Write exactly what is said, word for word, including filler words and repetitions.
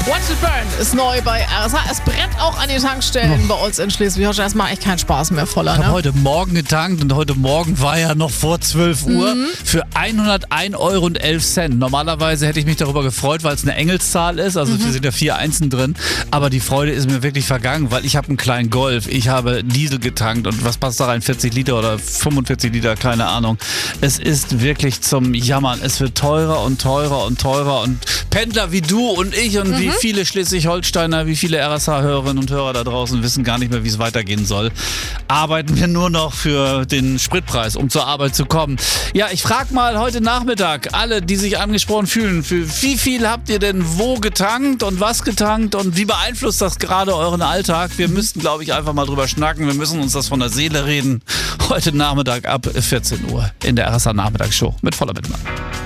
Watch It Burn ist neu bei R S H. Es brennt auch an den Tankstellen oh. bei uns in Schleswig-Holstein. Das macht echt keinen Spaß mehr, voller. Ich habe ne? heute Morgen getankt und heute Morgen war ja noch vor zwölf Uhr Mhm. für hundertein Euro und elf Cent. Normalerweise hätte ich mich darüber gefreut, weil es eine Engelszahl ist. Also Mhm. wir sind ja vier Einsen drin. Aber die Freude ist mir wirklich vergangen, weil ich habe einen kleinen Golf. Ich habe Diesel getankt und was passt da rein? vierzig Liter oder fünfundvierzig Liter? Keine Ahnung. Es ist wirklich zum Jammern. Es wird teurer und teurer und teurer. Und Pendler wie du und ich und mhm. wie viele Schleswig-Holsteiner, wie viele R S H-Hörerinnen und Hörer da draußen wissen gar nicht mehr, wie es weitergehen soll. Arbeiten wir nur noch für den Spritpreis, um zur Arbeit zu kommen. Ja, ich frage mal heute Nachmittag alle, die sich angesprochen fühlen, für wie viel habt ihr denn wo getankt und was getankt und wie beeinflusst das gerade euren Alltag? Wir müssten, glaube ich, einfach mal drüber schnacken. Wir müssen uns das von der Seele reden. Heute Nachmittag ab vierzehn Uhr in der R S H-Nachmittagsshow mit Voller Wittmann.